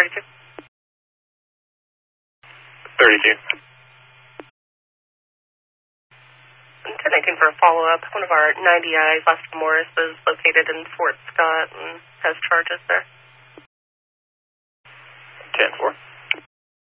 32. 32. 1019 for a follow-up. One of our 90Is, Lester Morris, is located in Fort Scott and has charges there. 10-4.